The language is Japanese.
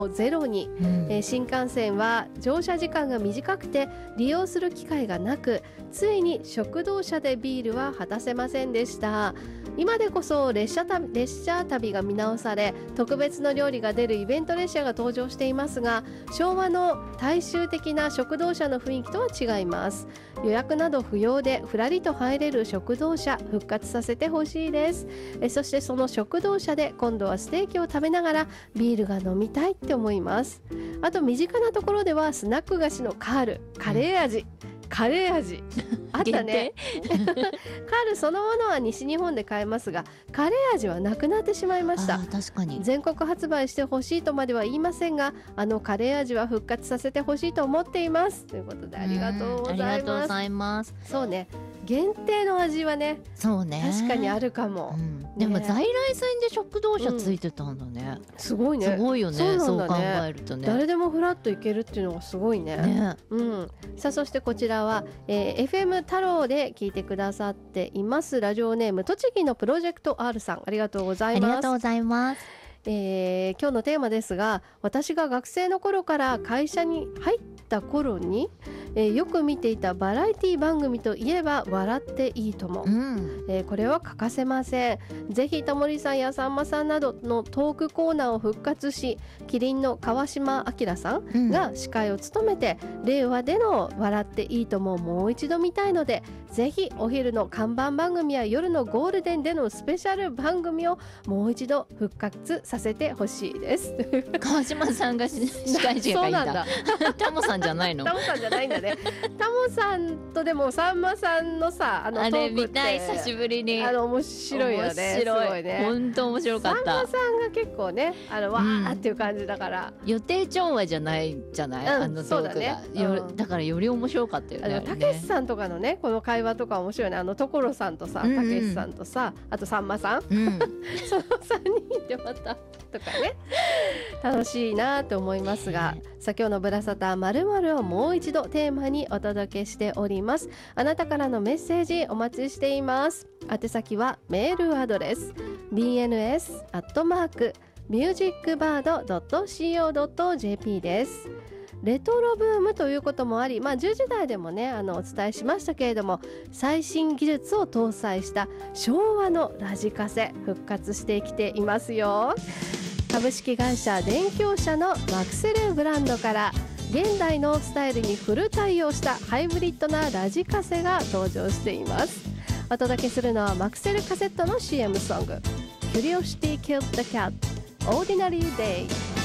ゼロに、新幹線は乗車時間が短くて利用する機会がなく、ついに食堂車でビールは果たせませんでした。今でこそ列車旅が見直され、特別の料理が出るイベント列車が登場していますが、昭和の大衆的な食堂車の雰囲気とは違います。予約など不要でふらりと入れる食堂車、復活させてほしいです。そしてその食堂車で今度はステーキを食べながらビールが飲みたいって思います。あと身近なところではスナック菓子のカール、カレー味あったねカールそのものは西日本で買えますが、カレー味はなくなってしまいました。 確かに全国発売してほしいとまでは言いませんが、カレー味は復活させてほしいと思っていますということで、ありがとうございます。 ありがとうございます。 そうね、限定の味はね、 そうね、 確かにあるかも、 でも在来線で食堂車ついてたんだね、すごいね。すごいよね。そう考えるとね、 誰でもフラッと行けるっていうのがすごいね。さあ、そしてこちらは、FM 太郎で聞いてくださっています。ラジオネーム栃木のプロジェクト R さん、ありがとうございます。 ありがとうございます。 今日のテーマですが、私が学生の頃から会社に入った頃に、よく見ていたバラエティ番組といえば笑っていいとも、これは欠かせません。ぜひタモリさんやさんまさんなどのトークコーナーを復活し、キリンの川島明さんが司会を務めて、令和での笑っていいとももう一度見たいので、ぜひお昼の看板番組や夜のゴールデンでのスペシャル番組をもう一度復活させてほしいです川島さんが司会陣がいたタモさんじゃないの？ タモさんじゃないんだねタモさんとでもさんまさんのさ、 あれ見たい、久しぶりに。 面白いよね。すごいね、 本当面白かった。 さんまさんが結構ね、わーっていう感じだから、 予定調和じゃないじゃない、トークが、だからより面白かったよね。 たけしさんとかのね、この会話とか面白いね。所さんとさ、たけしさんとさ、あとさんまさん、その3人でまたとかね、楽しいなと思いますが、今日のブラサタ〇〇をもう一度テーマにお届けしております。あなたからのメッセージお待ちしています。宛先はメールアドレス bns@musicbird.co.jp です。レトロブームということもあり、10時台でもねお伝えしましたけれども、最新技術を搭載した昭和のラジカセ復活してきていますよ。株式会社電気社のマクセルブランドから現代のスタイルにフル対応したハイブリッドなラジカセが登場しています。お届けするのはマクセルカセットの CM ソング Curiosity Killed the Cat Ordinary Day。